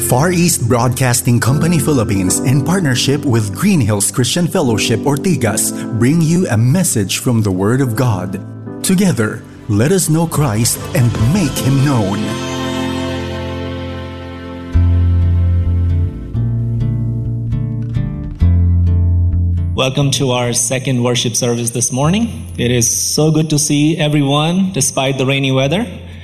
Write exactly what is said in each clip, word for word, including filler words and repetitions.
Far East Broadcasting Company Philippines, in partnership with Green Hills Christian Fellowship Ortigas, bring you a message from the Word of God. Together, let us know Christ and make Him known. Welcome to our second worship service this morning. It is so good to see everyone despite the rainy weather.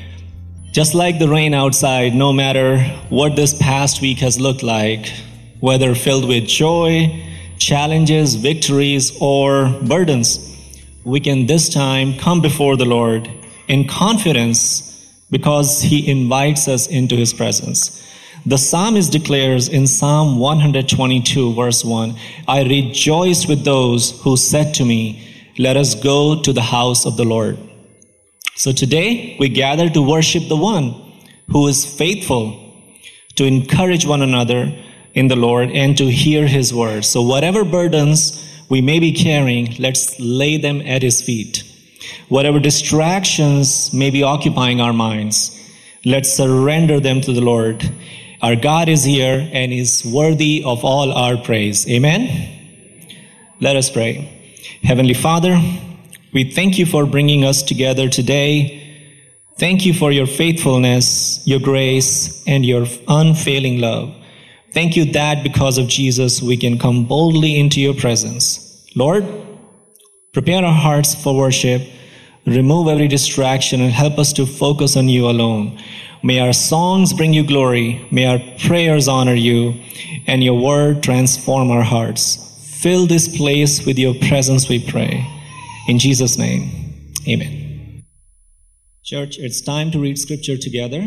Just like the rain outside, no matter what this past week has looked like, whether filled with joy, challenges, victories, or burdens, we can this time come before the Lord in confidence because He invites us into His presence. The psalmist declares in Psalm one twenty-two, verse one, I rejoiced with those who said to me, let us go to the house of the Lord. So today we gather to worship the one who is faithful, to encourage one another in the Lord and to hear His word. So whatever burdens we may be carrying, let's lay them at His feet. Whatever distractions may be occupying our minds, let's surrender them to the Lord. Our God is here and is worthy of all our praise. Amen? Let us pray. Heavenly Father, we thank You for bringing us together today. Thank You for Your faithfulness, Your grace, and Your unfailing love. Thank You that because of Jesus, we can come boldly into Your presence. Lord, prepare our hearts for worship. Remove every distraction and help us to focus on You alone. May our songs bring You glory. May our prayers honor You, and Your word transform our hearts. Fill this place with Your presence, we pray. In Jesus' name, amen. Church, it's time to read scripture together.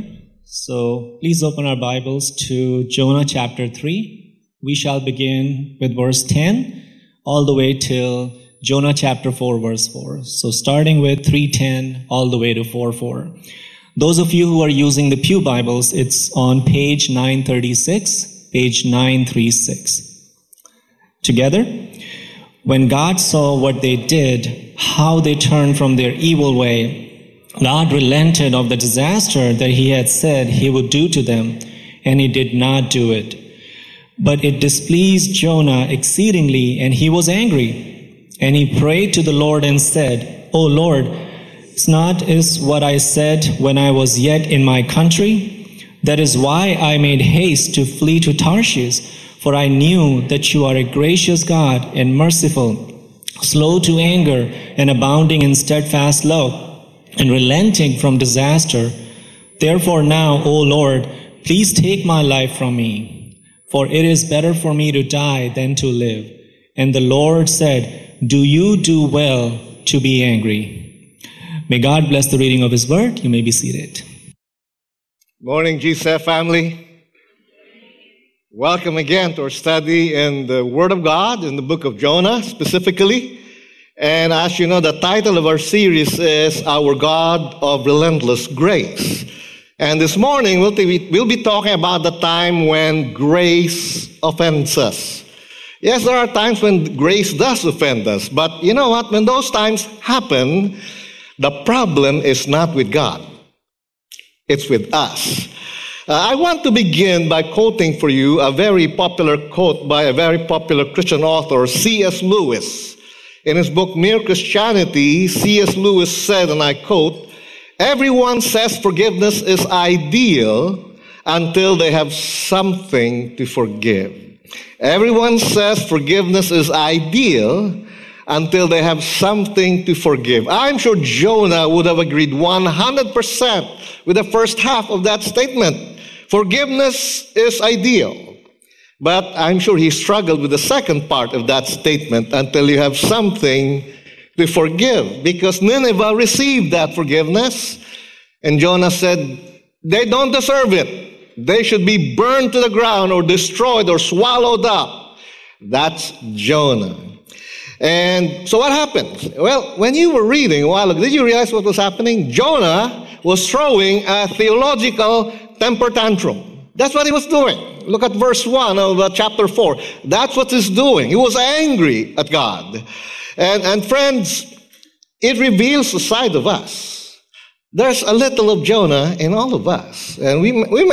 So please open our Bibles to Jonah chapter three. We shall begin with verse ten all the way till Jonah chapter four, verse four. So starting with three ten all the way to four four. Those of you who are using the Pew Bibles, it's on page nine thirty-six, page nine thirty-six. Together, when God saw what they did, how they turned from their evil way, God relented of the disaster that He had said He would do to them, and He did not do it. But it displeased Jonah exceedingly, and he was angry. And he prayed to the Lord and said, O Lord, it's not is what I said when I was yet in my country. That is why I made haste to flee to Tarshish, for I knew that You are a gracious God and merciful, slow to anger and abounding in steadfast love, and relenting from disaster. Therefore now, O Lord, please take my life from me, for it is better for me to die than to live. And the Lord said, do you do well to be angry? May God bless the reading of His word. You may be seated. Morning, G C F family. Welcome again to our study in the Word of God, in the book of Jonah specifically. And as you know, the title of our series is Our God of Relentless Grace. And this morning, we'll be, we'll be talking about the time when grace offends us. Yes, there are times when grace does offend us. But you know what? When those times happen, the problem is not with God. It's with us. Uh, I want to begin by quoting for you a very popular quote by a very popular Christian author, C S Lewis. In his book, Mere Christianity, C S Lewis said, and I quote, everyone says forgiveness is ideal until they have something to forgive. Everyone says forgiveness is ideal until they have something to forgive. I'm sure Jonah would have agreed one hundred percent with the first half of that statement. Forgiveness is ideal. But I'm sure he struggled with the second part of that statement, until you have something to forgive. Because Nineveh received that forgiveness. And Jonah said, they don't deserve it. They should be burned to the ground or destroyed or swallowed up. That's Jonah. And so what happened? Well, when you were reading a while ago, did you realize what was happening? Jonah was throwing a theological temper tantrum. That's what he was doing. Look at verse one of uh, chapter four. That's what he's doing. He was angry at God. And, and friends, it reveals a side of us. There's a little of Jonah in all of us. And we, we